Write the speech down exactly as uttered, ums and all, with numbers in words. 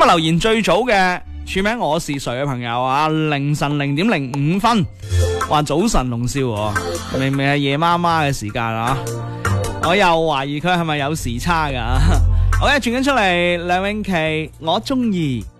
日留言最早嘅署名我是誰嘅朋友啊，凌晨零點零五分，話早晨龍少喎，明明係夜媽媽嘅時間啊，我又懷疑佢係咪有時差噶。好嘅，轉緊出嚟，梁詠琪，我中意。